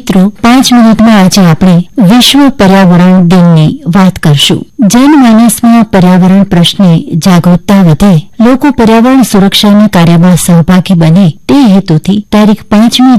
મિત્રો 5 મિનિટમાં આજે આપણે વિશ્વ પર્યાવરણ દિનની વાત કરશું. જનમાનસમાં પર્યાવરણ પ્રશ્ને જાગૃતતા વધે, લોકો પર્યાવરણ સુરક્ષાના કાર્યમાં સહભાગી બને તે હેતુથી તારીખ 5મી